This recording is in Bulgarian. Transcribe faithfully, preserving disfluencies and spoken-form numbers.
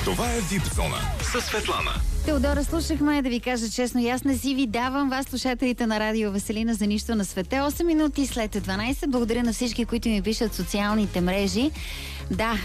Това е Вип Зона със Светлана. Теодора, слушахме, да ви кажа честно, аз не си ви давам вас, слушателите на Радио Веселина, за нищо на света. осем минути след дванайсет. Благодаря на всички, които ми пишат в социалните мрежи. Да,